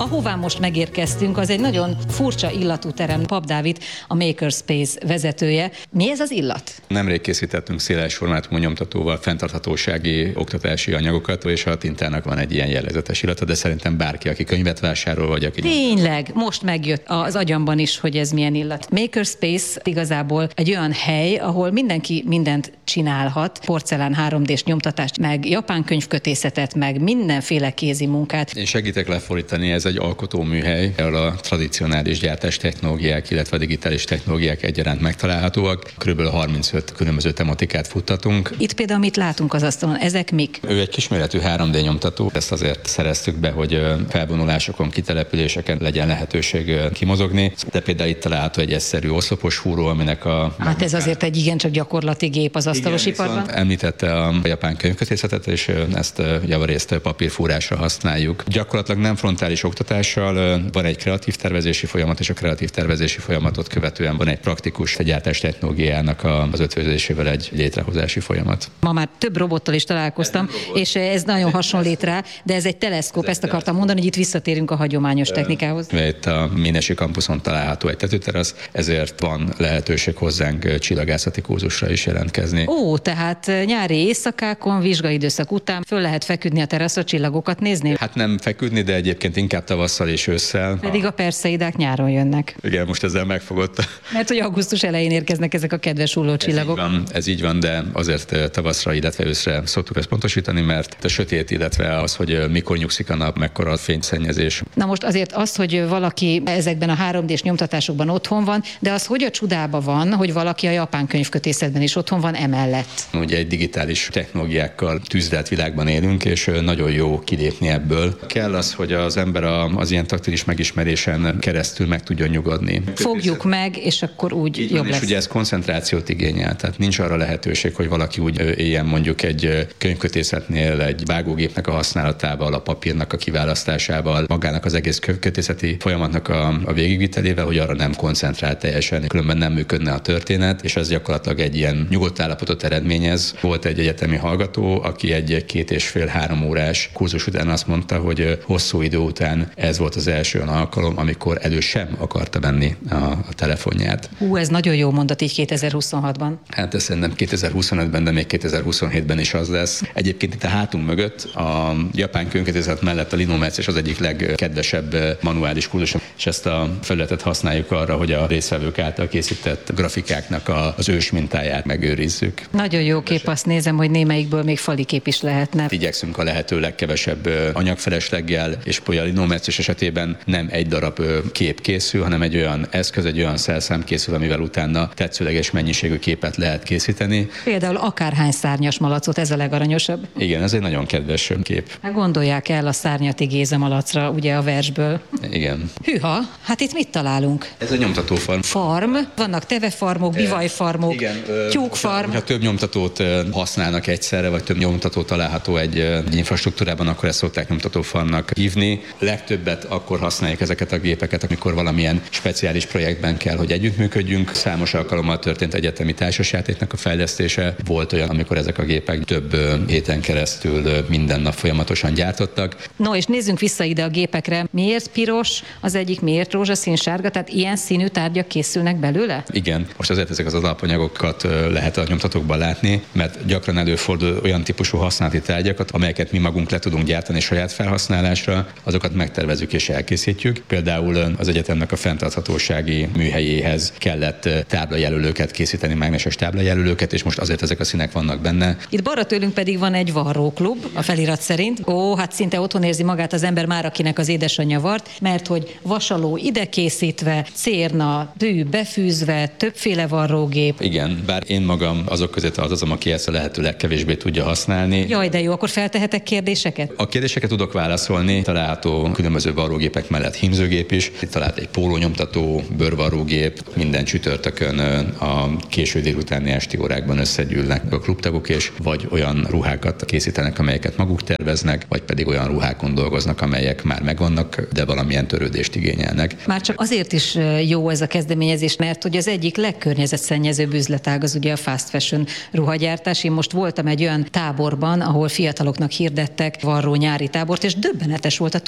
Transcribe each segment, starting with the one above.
Ahová most megérkeztünk, az egy nagyon furcsa illatú terem. Pap Dávid, a Makerspace vezetője. Mi ez az illat? Nemrég készítettünk széles formátumú nyomtatóval fenntarthatósági oktatási anyagokat, és a Tintának van egy ilyen jellegzetes illata, de szerintem bárki, aki könyvet vásárol, vagy aki... Tényleg, most megjött az agyamban is, hogy ez milyen illat. Makerspace igazából egy olyan hely, ahol mindenki mindent csinálhat, porcelán 3D-s nyomtatást, meg japán könyvkötészetet, meg mindenféle kézi munkát. Én segítek lefordítani, ez egy alkotóműhely, ahol a tradicionális gyártás technológiák, illetve a digitális technológiák egyaránt megtalálhatóak. Körülbelül 35 különböző tematikát futtatunk. Itt például mit látunk az asztalon, ezek mik? Ő egy kisméretű 3D nyomtató, ezt azért szereztük be, hogy felvonulásokon, kitelepüléseken legyen lehetőség kimozogni, de például itt található egy egyszerű oszlopos fúró, aminek a... Hát ez azért egy igencsak gyakorlati gép az asztalos iparban. Említette a japán könyvkötészetet, és ezt javarészt papírfúrásra használjuk. Gyakorlatilag nem frontális oktatással, van egy kreatív tervezési folyamat, és a kreatív tervezési folyamatot követően van egy praktikus gyártás technológiának az ötvözésével egy létrehozási folyamat. Ma már több robottal is találkoztam, és ez nagyon hasonlít rá, de ez egy teleszkóp, ezt akartam mondani, hogy itt visszatérünk a hagyományos technikához. Itt a Ménesi kampuszon található egy tetőterasz, ezért van lehetőség hozzánk csillagászati kurzusra is jelentkezni. Ó, tehát nyári éjszakákon, vizsgaidőszak után föl lehet feküdni a teraszra, csillagokat nézni? Hát nem feküdni, de egyébként inkább tavasszal és ősszel. Pedig a perseidák nyáron jönnek. Igen, most ezzel megfogott. Mert hogy augusztus elején érkeznek ezek a kedves hulló csillagok. Ez így van, de azért tavaszra, illetve őszre szoktuk ezt pontosítani, mert a sötét, illetve az, hogy mikor nyugszik a nap, mekkora a fényszennyezés. Na most azért az, hogy valaki ezekben a 3D-s nyomtatásokban otthon van, de az hogy a csodában van, hogy valaki a japán könyvkötészetben is otthon van emellett? Ugye egy digitális technológiákkal tűzdelt világban élünk, és nagyon jó kilépni ebből. Kell az, hogy az ember az ilyen taktilis megismerésen keresztül meg tudjon nyugodni. Fogjuk meg, és akkor úgy így jobb van, lesz. És ugye ez koncentrációt igényel, tehát nincs arra lehetőség, hogy valaki úgy éljen mondjuk egy könyvkötészetnél egy vágógépnek a használatával, a papírnak a kiválasztásával, magának az egész könyvkötészeti folyamatnak a végigvitelével, hogy arra nem koncentrál teljesen, különben nem működne a történet, és ez gyakorlatilag egy ilyen nyugodt állapotot eredményez. Volt egy egyetemi hallgató, aki egy 2,5-3 órás kurzus után azt mondta, hogy hosszú idő után ez volt az első alkalom, amikor elő sem akarta venni a telefonját. Ez nagyon jó mondat így 2026-ban. Hát ez szerintem 2025-ben, de még 2027-ben is az lesz. Egyébként itt a hátunk mögött a japán könyvkötészet mellett a linometszés az egyik legkedvesebb manuális kurzus, és ezt a felületet használjuk arra, hogy a résztvevők által készített grafikáknak az ős mintáját megőrizzük. Nagyon jó kép, azt nézem, hogy némelyikből még falikép is lehetne. Igyekszünk a lehető legkevesebb anyagfelesleggel, és a linometszés esetében nem egy darab kép készül, hanem egy olyan eszköz, egy olyan szelszám készül, amivel utána tetszőleges mennyiségű képet lehet készíteni. Például akárhány szárnyas malacot, ez a legaranyosabb. Igen, ez egy nagyon kedves kép. Hát gondolják el a Szárnyati Géza malacra, ugye a versből. Igen. Hűha, hát itt mit találunk? Ez a nyomtatófarm. Farm, vannak tevefarmok, bivajfarmok, tyúkfarm. Ha több nyomtatót használnak egyszerre, vagy több nyomtató található egy infrastruktúrában, akkor ezt szokták nyomtatófarmnak hívni. Legtöbbet akkor használjuk ezeket a gépeket, amikor valamilyen speciális projektben kell, hogy együttműködjünk. Számos alkalommal történt egyetemi társasjátéknak a fejlesztése. Volt olyan, amikor ezek a gépek több héten keresztül minden nap folyamatosan gyártottak. No, és nézzünk vissza ide a gépekre. Miért piros az egyik, miért rózsaszín, sárga? Tehát ilyen színű tárgyak készülnek belőle? Igen, most azért ezek az alapanyagokat lehet a nyomtatókban látni, mert gyakran előfordul olyan típusú használati tárgyakat, amelyeket mi magunk le tudunk gyártani saját felhasználásra, azokat megtervezzük és elkészítjük. Például az egyetemnek a fenntarthatósági műhelyéhez kellett táblajelölőket készíteni, mágneses táblajelölőket, és most azért ezek a színek vannak benne. Itt balra tőlünk pedig van egy varróklub, a felirat szerint. Hát szinte otthon érzi magát az ember már, akinek az édesanyja vart, mert hogy vasaló ide készítve, cérna, dű befűzve, többféle varrógép. Igen, bár én magam azok közé tartozom, aki ezt a lehető legkevésbé tudja használni. Jaj, de jó, akkor feltehetek kérdéseket? A kérdéseket tudok válaszolni, található különböző varrógépek mellett hímzőgép is. Itt talált egy pólónyomtató, bőrvarrógép, minden csütörtökön a késő délutáni esti órákban összegyűlnek a klubtagok, és vagy olyan ruhákat készítenek, amelyeket maguk terveznek, vagy pedig olyan ruhákon dolgoznak, amelyek már megvannak, de valamilyen törődést igényelnek. Már csak azért is jó ez a kezdeményezés, mert hogy az egyik legkörnyezetszennyezőbb üzletág az ugye a fast fashion ruhagyártás. Én most voltam egy olyan táborban, ahol fiataloknak hirdettek varró nyári tábort, és döbbenetes volt a túljelentkezés.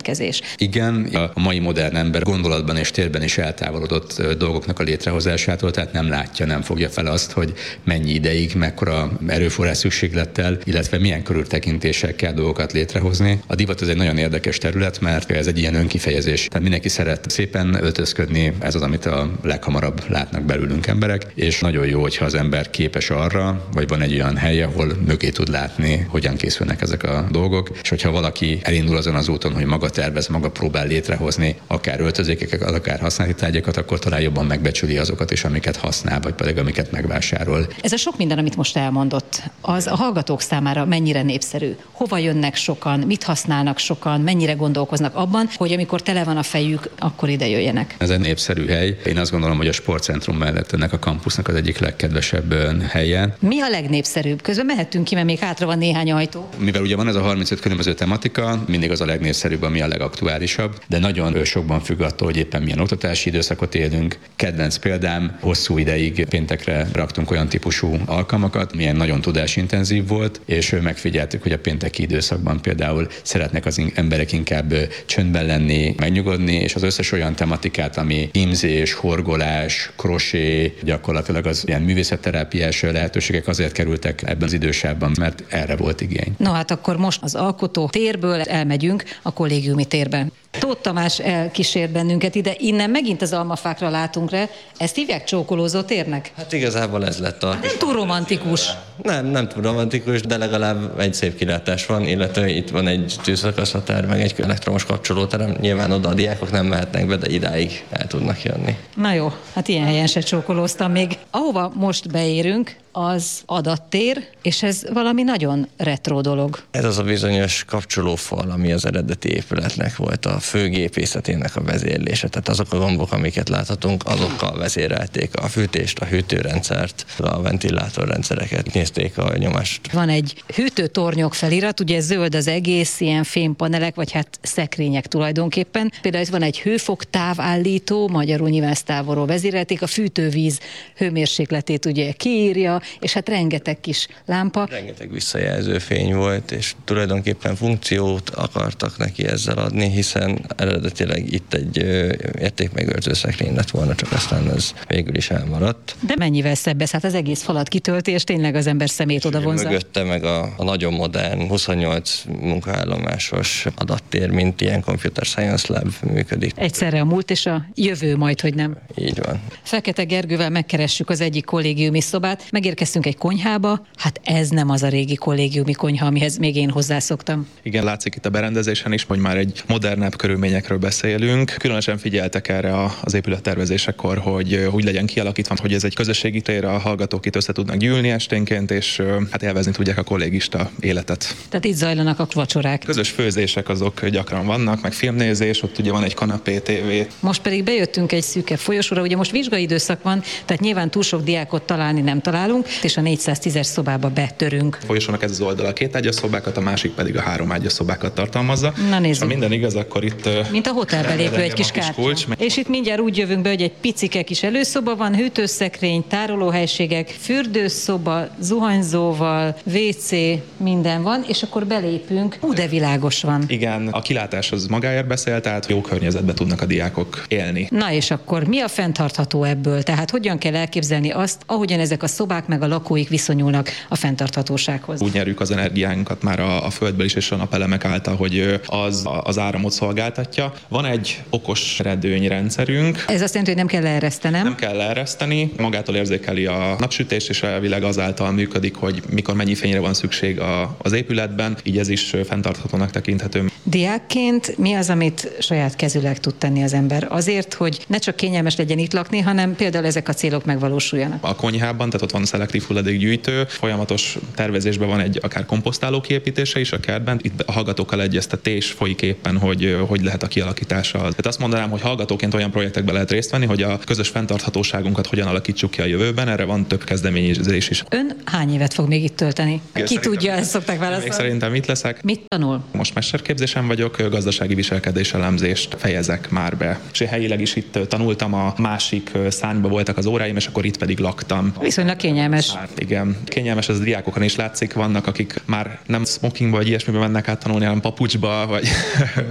rendelkezés. Igen, a mai modern ember gondolatban és térben is eltávolodott dolgoknak a létrehozásától, tehát nem látja, nem fogja fel azt, hogy mennyi ideig, mekkora erőforrás szükséglettel, illetve milyen körültekintéssel kell dolgokat létrehozni. A divat ez egy nagyon érdekes terület, mert ez egy ilyen önkifejezés. Tehát mindenki szeret szépen öltözködni, ez az, amit a leghamarabb látnak belőlünk emberek, és nagyon jó, hogyha az ember képes arra, vagy van egy olyan hely, ahol mögé tud látni, hogyan készülnek ezek a dolgok, és hogyha valaki elindul azon az úton, hogy maga tervez, maga próbál létrehozni akár öltözékeket, akár használati tárgyakat, akkor talán jobban megbecsüli azokat is, amiket használ, vagy pedig amiket megvásárol. Ez a sok minden, amit most elmondott, az a hallgatók számára mennyire népszerű? Hova jönnek sokan, mit használnak sokan, mennyire gondolkoznak abban, hogy amikor tele van a fejük, akkor ide jöjjenek? Ez egy népszerű hely. Én azt gondolom, hogy a sportcentrum mellett ennek a kampusznak az egyik legkedvesebb helye. Mi a legnépszerűbb? Közben mehetünk ki, mert még hátra van néhány ajtó. Mivel ugye van ez a 35 különböző tematika, mindig az a legnépszerűbb, ami a legaktuálisabb, de nagyon sokban függ attól, hogy éppen milyen oktatási időszakot élünk. Kedvenc példám, hosszú ideig péntekre raktunk olyan típusú alkalmakat, milyen nagyon tudásintenzív volt, és megfigyeltük, hogy a pénteki időszakban például szeretnek az emberek inkább csöndben lenni, megnyugodni, és az összes olyan tematikát, ami hímzés, horgolás, krosé, gyakorlatilag az ilyen művészetterápiás lehetőségek azért kerültek ebben az idősávban, mert erre volt igény. No hát akkor most az alkotó térből elmegyünk a kollégiumi térbe. Tóth Tamás elkísért bennünket ide, innen megint az almafákra látunk rá. Ezt hívják csókolózó térnek? Hát igazából ez lett a... Nem túl romantikus. Nem túl romantikus, de legalább egy szép kilátás van, illetve itt van egy tűzszakaszhatár, meg egy elektromos kapcsolóterem. Nyilván oda a diákok nem mehetnek be, de idáig el tudnak jönni. Na jó, hát ilyen helyen se csókolóztam még. Ahova most beérünk, az adattér, és ez valami nagyon retro dolog. Ez az a bizonyos kapcsolófal, ami az eredeti épületnek volt a főgépészetének a vezérlése. Tehát azok a gombok, amiket láthatunk, azokkal vezérelték a fűtést, a hűtőrendszert, a ventilátorrendszereket, nézték a nyomást. Van egy hűtőtornyok felirat, ugye zöld az egész, ilyen fémpanelek, vagy hát szekrények tulajdonképpen. Például itt van egy hőfok távállító, magyarul nyilván ezt távolról vezérelték, a fűtővíz hőmérsékletét ugye kiírja, és hát rengeteg kis lámpa. Rengeteg visszajelző fény volt, és tulajdonképpen funkciót akartak neki ezzel adni, hiszen eredetileg itt egy értékmegőrző szekrény lett volna, csak aztán ez végül is elmaradt. De mennyivel szebb ez? Hát az egész falat kitölti, és tényleg az ember szemét oda vonzza. Mögötte meg a nagyon modern 28 munkaállomásos adattér, mint ilyen Computer Science Lab működik. Egyszerre a múlt és a jövő majd, hogy nem. Így van. Fekete Gergővel megkeressük az egyik kollégiumi szobát, megérkeztünk egy konyhába, hát ez nem az a régi kollégiumi konyha, amihez még én hozzászoktam. Igen, látszik itt a berendezésen is, hogy már egy modernebb körülményekről beszélünk. Különösen figyeltek erre az épülettervezésekor, hogy úgy legyen kialakítva, hogy ez egy közösségi tér, a hallgatók itt össze tudnak gyűlni esténként, és hát élvezni tudják a kollégista életet. Tehát itt zajlanak a vacsorák. Közös főzések azok gyakran vannak, meg filmnézés, ott ugye van egy kanapé, tévé. Most pedig bejöttünk egy szűkebb folyosóra, ugye most vizsgai időszak van, tehát nyilván túl sok diákot találni nem találunk, és a 410-es szobába betörünk. A folyosónak ez az oldala 2 ágyas szobákat, a másik pedig a 3 ágyas szobákat tartalmazza. Na nézzük. Ha minden igaz, akkor itt... Mint a hotelbe lépő egy kis kártya. kulcs. És itt mindjárt úgy jövünk be, hogy egy picike kis előszoba van, hűtőszekrény, tárolóhelységek, fürdőszoba, zuhanyzóval, WC, minden van, és akkor belépünk. De világos van. Igen, a kilátás az magáért beszél, tehát jó környezetben tudnak a diákok élni. Na és akkor mi a fenntartható ebből? Tehát hogyan kell elképzelni azt, ahogyan ezek a szobák meg a lakóik viszonyulnak a fenntarthatósághoz? Úgy nyerjük az energiánkat már a földből is és a napelemek által, hogy az áramot szolgáltatja. Van egy okos redőnyrendszerünk. Ez azt jelenti, hogy nem kell leeresztenem. Nem kell leereszteni, magától érzékeli a napsütést, és elvileg azáltal működik, hogy mikor mennyi fényre van szükség az épületben, így ez is fenntarthatónak tekinthető. Diákként mi az, amit saját kezüleg tud tenni az ember? Azért, hogy ne csak kényelmes legyen itt lakni, hanem például ezek a célok megvalósuljanak. A konyhában, tehát ott van szelektív hulladékgyűjtő, folyamatos tervezésben van egy akár komposztáló kiépítése is a kertben. Itt a hallgatókkal egyeztetés folyik éppen, hogy lehet a kialakítása. Tehát azt mondanám, hogy hallgatóként olyan projektekben lehet részt venni, hogy a közös fenntarthatóságunkat hogyan alakítsuk ki a jövőben. Erre van több kezdeményezés is. Ön hány évet fog még itt tölteni? Ki tudja, ezt szokták válaszolni. Még szerintem itt leszek. Mit tanul? Most mesterképzésen vagyok, gazdasági viselkedés elemzést fejezek már be. És én helyileg is itt tanultam, a másik szárnyba voltak az óráim, és akkor itt pedig laktam. Viszonylag kényelmes. Hát igen, kényelmes, ez a diákokon is látszik, vannak, akik már nem smokingba vagy ilyesmiben mennek át tanulni, hanem papucsba, vagy kicsit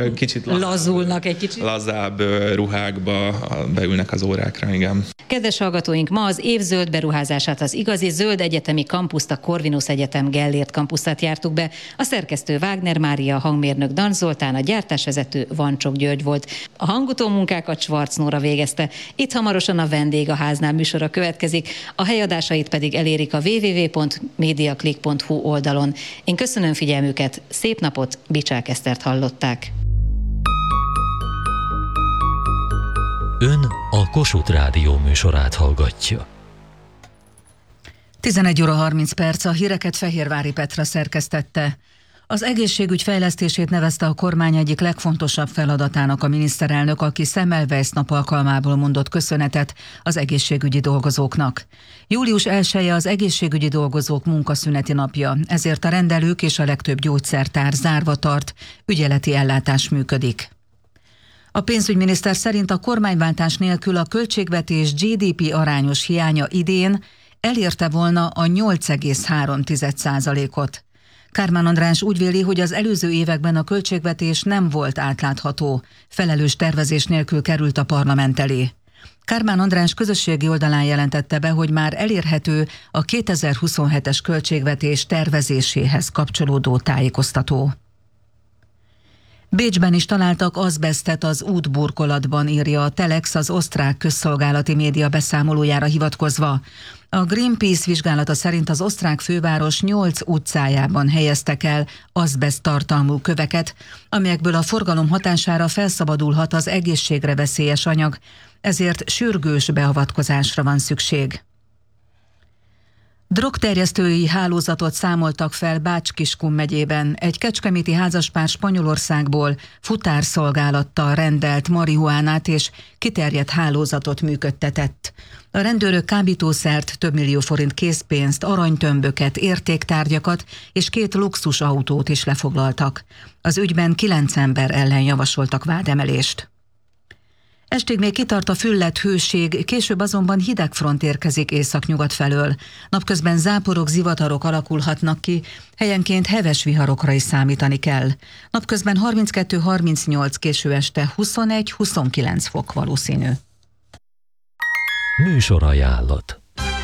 lazulnak egy kicsit. Lazább ruhákba beülnek az órákra, igen. Kedves hallgatóink, ma az év zöld beruházását, az igazi zöld egyetemi kampuszt, a Corvinus Egyetem Gellért kampuszát jártuk be. A szerkesztő Wagner Mária, a hangmérnök Dan Zoltán, a gyártásvezető Vancsok György volt. A hangutó munkákat Schwarz Nóra végezte. Itt hamarosan a Vendég a háznál műsora következik, a helyadásait pedig elérik a www.mediaclick.hu oldalon. Én köszönöm figyelmüket, szép napot, Bicsák Esztert hallották. Ön a Kossuth Rádió műsorát hallgatja. 11 óra 30 perc, a híreket Fehérvári Petra szerkesztette. Az egészségügy fejlesztését nevezte a kormány egyik legfontosabb feladatának a miniszterelnök, aki Semmelweis nap alkalmából mondott köszönetet az egészségügyi dolgozóknak. Július 1-e az egészségügyi dolgozók munkaszüneti napja, ezért a rendelők és a legtöbb gyógyszertár zárva tart, ügyeleti ellátás működik. A pénzügyminiszter szerint a kormányváltás nélkül a költségvetés GDP arányos hiánya idén elérte volna a 8,3%-ot. Kármán András úgy véli, hogy az előző években a költségvetés nem volt átlátható, felelős tervezés nélkül került a parlament elé. Kármán András közösségi oldalán jelentette be, hogy már elérhető a 2027-es költségvetés tervezéséhez kapcsolódó tájékoztató. Bécsben is találtak azbesztet az útburkolatban, írja a Telex az osztrák közszolgálati média beszámolójára hivatkozva. A Greenpeace vizsgálata szerint az osztrák főváros 8 utcájában helyeztek el azbeszt tartalmú köveket, amelyekből a forgalom hatására felszabadulhat az egészségre veszélyes anyag, ezért sürgős beavatkozásra van szükség. Drogterjesztői hálózatot számoltak fel Bács-Kiskun megyében. Egy kecskeméti házaspár Spanyolországból futárszolgálattal rendelt marihuánát és kiterjedt hálózatot működtetett. A rendőrök kábítószert, több millió forint készpénzt, aranytömböket, értéktárgyakat és 2 luxusautót is lefoglaltak. Az ügyben 9 ember ellen javasoltak vádemelést. Estig még kitart a fülledt hőség, később azonban hideg front érkezik északnyugat felől. Napközben záporok, zivatarok alakulhatnak ki, helyenként heves viharokra is számítani kell. Napközben 32-38, késő este 21-29 fok valószínű. Műsorajánlat.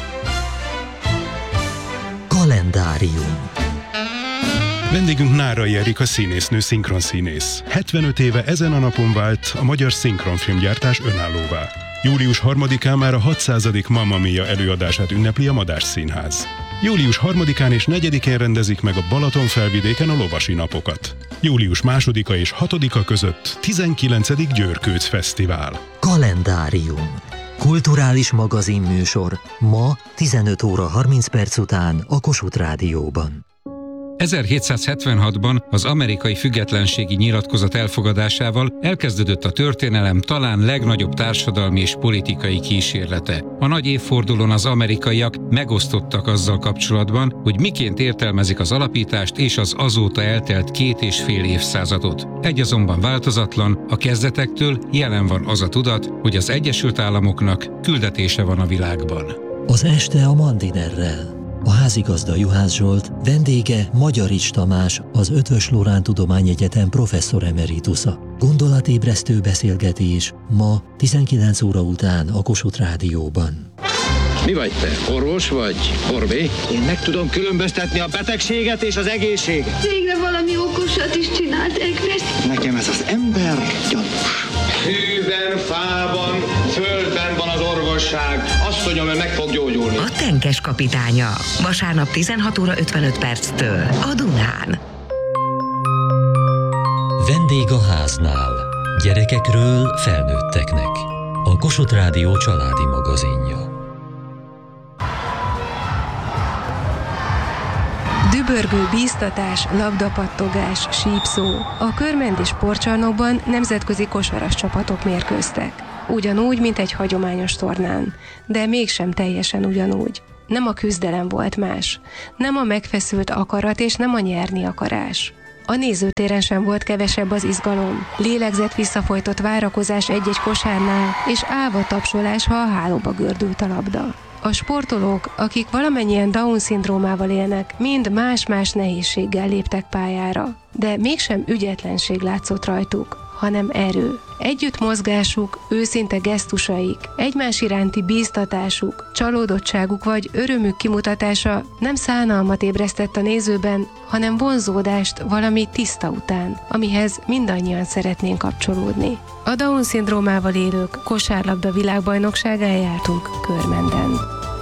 Kalendárium. Vendégünk Nárai Erika színésznő, szinkronszínész. 75 éve ezen a napon vált a magyar szinkronfilmgyártás önállóvá. Július 3-án már a 600. Mamma Mia előadását ünnepli a Madách Színház. Július 3-án és 4-én rendezik meg a Balatonfelvidéken a Lovasi Napokat. Július 2-a és 6-a között 19. Győrkőc Fesztivál. Kalendárium. Kulturális magazinműsor ma 15 óra 30 perc után a Kossuth Rádióban. 1776-ban az amerikai függetlenségi nyilatkozat elfogadásával elkezdődött a történelem talán legnagyobb társadalmi és politikai kísérlete. A nagy évfordulón az amerikaiak megosztottak azzal kapcsolatban, hogy miként értelmezik az alapítást és az azóta eltelt 2,5 évszázadot. Egy azonban változatlan, a kezdetektől jelen van az a tudat, hogy az Egyesült Államoknak küldetése van a világban. Az este a Mandinerrel. A házigazda Juhász Zsolt, vendége Magyarics Tamás, az Eötvös Loránd Tudományegyetem professzor emeritusa. Gondolatébresztő beszélgetés ma 19 óra után a Kossuth Rádióban. Mi vagy te? Orvos vagy? Orbé? Én meg tudom különböztetni a betegséget és az egészséget. Végre valami okosat is csinált Egresz. Nekem ez az ember gyanús. Hűben, fában, földben van az orvosság. Azt mondjam, hogy meg fog gyógyulni. A Tenkes kapitánya. Vasárnap 16 óra 55 perctől a Dunán. Vendég a háznál. Gyerekekről felnőtteknek. A Kossuth Rádió családi magazinja. Dübörgő bíztatás, labdapattogás, sípszó. A körmendi sportcsarnokban nemzetközi kosaras csapatok mérkőztek. Ugyanúgy, mint egy hagyományos tornán. De mégsem teljesen ugyanúgy. Nem a küzdelem volt más. Nem a megfeszült akarat és nem a nyerni akarás. A nézőtéren sem volt kevesebb az izgalom. Lélegzett visszafolytott várakozás egy-egy kosárnál, és állva tapsolás, ha a hálóba gördült a labda. A sportolók, akik valamennyien Down-szindrómával élnek, mind más-más nehézséggel léptek pályára, de mégsem ügyetlenség látszott rajtuk, hanem erő. Együtt mozgásuk, őszinte gesztusaik, egymás iránti bíztatásuk, csalódottságuk vagy örömük kimutatása nem szánalmat ébresztett a nézőben, hanem vonzódást valami tiszta után, amihez mindannyian szeretnénk kapcsolódni. A Down-szindrómával élők kosárlabda világbajnokságán jártunk Körmenden.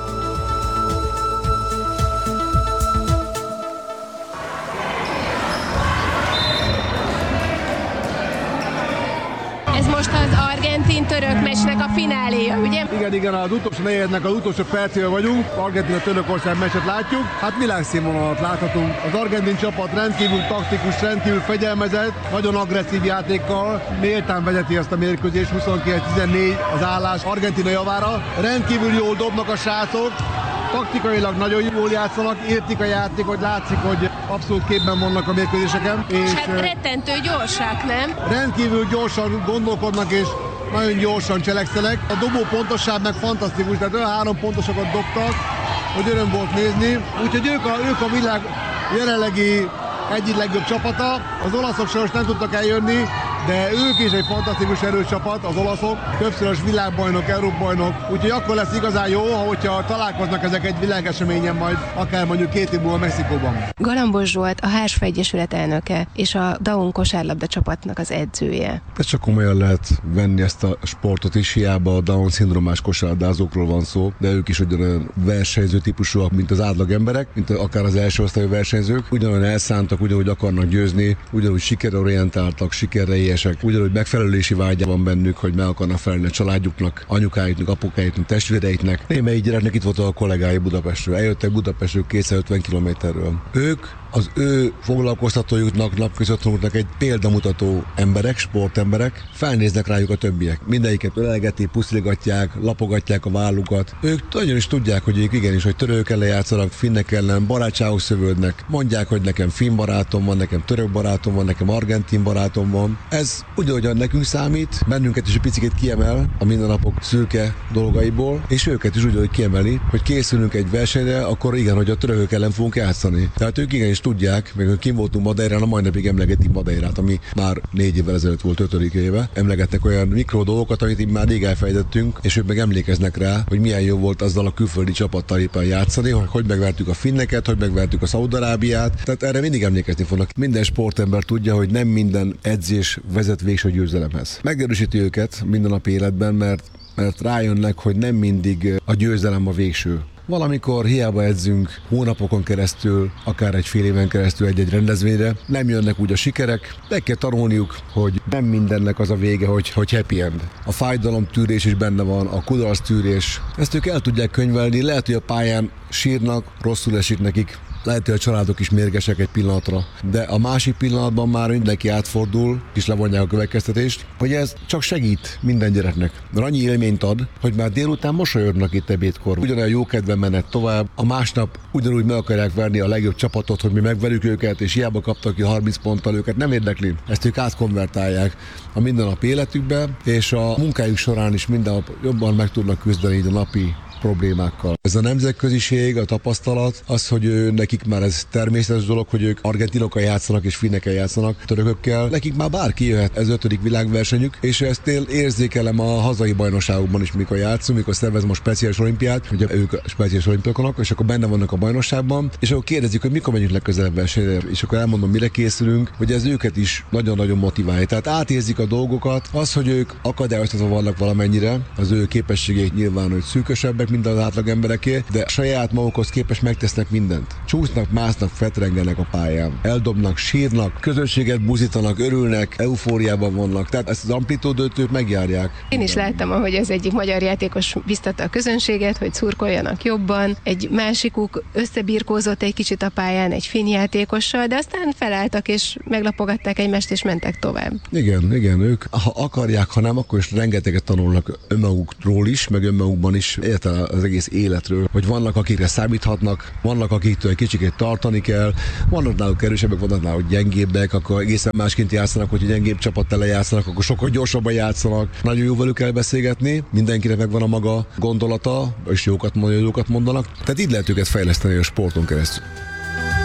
Ez most az argentin-török meccsnek a fináléja, ugye? Igen, az utolsó negyednek az utolsó percével vagyunk, Argentina-Törökország meccset látjuk, hát világszínvonalat láthatunk. Az argentin csapat rendkívül taktikus, rendkívül fegyelmezett, nagyon agresszív játékkal, méltán vezeti azt a mérkőzést, 29-14 az állás Argentina javára. Rendkívül jól dobnak a srácok, taktikailag nagyon jól játszanak, értik a játékot, látszik, hogy abszolút képben vannak a mérkőzéseken. És hát rettentő gyorsak, nem? Rendkívül gyorsan gondolkodnak és nagyon gyorsan cselekszenek. A dobó pontosság meg fantasztikus, tehát olyan 3 pontosokat dobtak, hogy öröm volt nézni. Úgyhogy ők a világ jelenlegi egyik legjobb csapata. Az olaszok sajnos nem tudtak eljönni, de ők is egy fantasztikus erőcsapat, az olaszok, többszörös világbajnok, Európa-bajnok, úgyhogy akkor lesz igazán jó, hogyha találkoznak ezek egy világeseményen majd, akár mondjuk 2 év múlva Mexikóban. Galambos Zsolt a Hársfa Egyesület elnöke és a Down kosárlabda csapatnak az edzője. Ez csak komolyan lehet venni ezt a sportot is, hiába a Down-szindrómás kosárlabdázókról van szó, de ők is ugyanolyan versenyző típusúak, mint az átlag emberek, mint akár az első osztályú versenyzők, ugyanolyan elszántak, ugyanúgy akarnak győzni, ugyanúgy sikerorientáltak, sikerre ugyanúgy megfelelési vágya van bennük, hogy meg akarnak felelni a családjuknak, anyukáiknak, apukáiknak, testvéreiknek. Némelyik gyereknek itt volt a kollégái Budapestről. Eljöttek Budapestről 250 kilométerről. Ők az ő foglalkoztatójuknak, napközöttőnknek egy példamutató emberek, sportemberek, felnéznek rájuk a többiek. Mindegyiket ölelgetik, puszilgatják, lapogatják a vállukat. Ők nagyon is tudják, hogy ők igenis, hogy török ellen játszanak, finnek ellen, barátságok szövődnek. Mondják, hogy nekem finn barátom van, nekem török barátom van, nekem argentin barátom van. Ez ugyanúgy nekünk számít, bennünket is egy picit kiemel a mindennapok szürke dolgaiból, és őket is ugyanúgy kiemeli, hogy készülünk egy versenyre, akkor igen, hogy a törökök ellen fogunk játszani. Tehát ők igenis tudják, meg kim voltunk Madeirán, a mai napig emlegetik Madeirát, ami már 4 évvel ezelőtt volt 5. éve. Emlegetnek olyan mikro dolgokat, amit így már rég elfejtettünk, és ők meg emlékeznek rá, hogy milyen jó volt azzal a külföldi csapattal éppen játszani, hogy megvertük a finneket, hogy megvertük a Szaúd-Arábiát. Tehát erre mindig emlékezni fognak. Minden sportember tudja, hogy nem minden edzés vezet végső győzelemhez. Megerősíti őket mindennapi életben, mert rájönnek, hogy nem mindig a győzelem a végső. Valamikor hiába edzünk hónapokon keresztül, akár egy fél éven keresztül egy-egy rendezvényre, nem jönnek úgy a sikerek, meg kell tanulniuk, hogy nem mindennek az a vége, hogy happy end. A fájdalomtűrés is benne van, a kudarctűrés. Ezt ők el tudják könyvelni, lehet, hogy a pályán sírnak, rosszul esik nekik, lehet, hogy a családok is mérgesek egy pillanatra, de a másik pillanatban már mindenki átfordul, és levonják a következtetést, hogy ez csak segít minden gyereknek. Mert annyi élményt ad, hogy már délután mosolyognak itt ebédkor. Ugyanolyan jó kedven mennek tovább, a másnap ugyanúgy meg akarják verni a legjobb csapatot, hogy mi megverjük őket, és hiába kaptak ki 30 ponttal, őket nem érdekli. Ezt ők átkonvertálják a mindennapi életükbe, és a munkájuk során is minden nap jobban meg tudnak küzdeni így a napi problémákkal. Ez a nemzetköziség, a tapasztalat, az, hogy nekik már ez természetes dolog, hogy ők argentinokkal játszanak és finnekkel játszanak, törökökkel. Nekik már bárki jöhet, ez 5. világversenyük, és ezt érzékelem a hazai bajnokságokban is, mikor játszunk, mikor szervez most speciális olimpiát, ugye ők speciális olimpiákonok, és akkor benne vannak a bajnokságban, és akkor kérdezik, hogy mikor megyünk legközelebb versenyre, és akkor elmondom, mire készülünk, hogy ez őket is nagyon-nagyon motiválja. Tehát átérzik a dolgokat, az, hogy ők akadályoztatva vannak valamennyire, az ő képességeik nyilván, hogy szűkösebbek, mint az átlag embereké, de saját magukhoz képest megtesznek mindent. Csúsznak, másznak, fetrengenek a pályán, eldobnak, sírnak, közönséget buzítanak, örülnek, eufóriában vannak. Tehát ezt az amplitúdót ők megjárják. Én is láttam, ahogy az egyik magyar játékos biztatta a közönséget, hogy szurkoljanak jobban. Egy másikuk összebirkózott egy kicsit a pályán egy finn játékossal, de aztán felálltak és meglapogatták egymást és mentek tovább. Igen, ők ha akarják, ha nem, akkor is rengeteget tanulnak önmagukról is, meg önmagukban is, az egész életről, hogy vannak, akikre számíthatnak, vannak, akiktől egy kicsikét tartani kell, vannak náluk erősebbek, vannak náluk gyengébbek, akkor egészen másként játszanak, hogy gyengébb csapattal játszanak, akkor sokkal gyorsabban játszanak. Nagyon jó velük kell beszélgetni, mindenkinek megvan a maga gondolata, és jókat mondanak. Tehát így lehet őket fejleszteni a sporton keresztül.